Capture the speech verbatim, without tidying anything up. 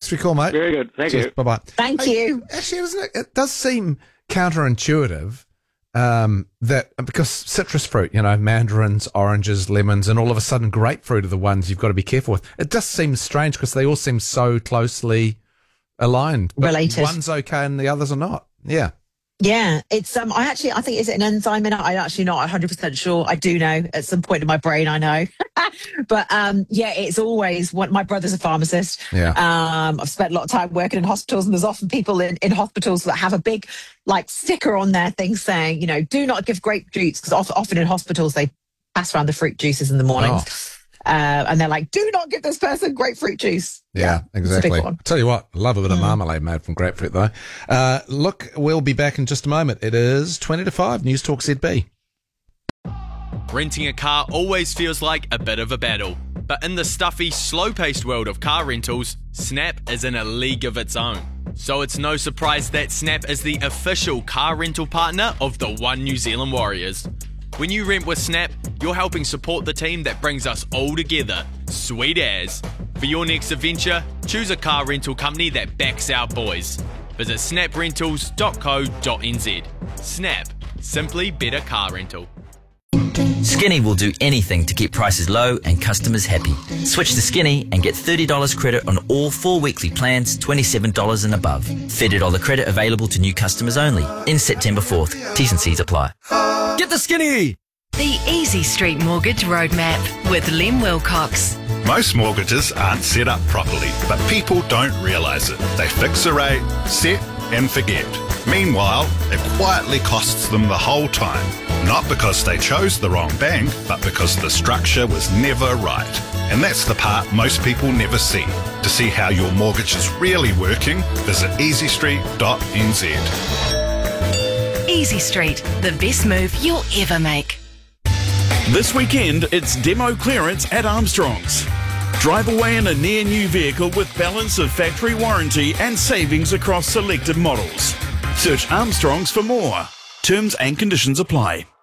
for your call, mate. Very good. Thank Cheers. you. Bye-bye. Thank Hey, you. Actually, doesn't it, it does seem counterintuitive um, that because citrus fruit, you know, mandarins, oranges, lemons, and all of a sudden grapefruit are the ones you've got to be careful with. It just seems strange because they all seem so closely aligned. But Related. one's okay and the others are not. Yeah. Yeah, it's um. I actually, I think is it an enzyme in it? I'm actually not one hundred percent sure. I do know at some point in my brain, I know, but um, yeah, it's always what my brother's a pharmacist. Yeah. Um, I've spent a lot of time working in hospitals, and there's often people in, in hospitals that have a big like sticker on their thing saying, you know, do not give grape juice because often in hospitals they pass around the fruit juices in the mornings. Oh. Uh, and they're like, do not give this person grapefruit juice. Yeah, yeah exactly. I'll tell you what, I love a bit of Mm. marmalade made from grapefruit, though. Uh, look, we'll be back in just a moment. It is twenty to five, News Talk Z B. Renting a car always feels like a bit of a battle. But in the stuffy, slow-paced world of car rentals, Snap is in a league of its own. So it's no surprise that Snap is the official car rental partner of the One New Zealand Warriors. When you rent with Snap, you're helping support the team that brings us all together. Sweet as. For your next adventure, choose a car rental company that backs our boys. Visit snap rentals dot co dot n z. Snap. Simply better car rental. Skinny will do anything to keep prices low and customers happy. Switch to Skinny and get thirty dollars credit on all four weekly plans, twenty-seven dollars and above. thirty dollars credit available to new customers only. In September fourth. T's and C's apply. Get the Skinny! The Easy Street Mortgage Roadmap with Lem Wilcox. Most mortgages aren't set up properly, but people don't realise it. They fix a rate, set and forget. Meanwhile, it quietly costs them the whole time. Not because they chose the wrong bank, but because the structure was never right. And that's the part most people never see. To see how your mortgage is really working, visit easy street dot n z. Easy Street, the best move you'll ever make. This weekend, it's demo clearance at Armstrong's. Drive away in a near-new vehicle with balance of factory warranty and savings across selected models. Search Armstrong's for more. Terms and conditions apply.